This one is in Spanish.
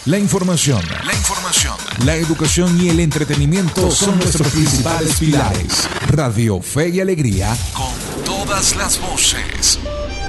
La información, la educación y el entretenimiento son nuestros principales pilares. Radio Fe y Alegría, con todas las voces.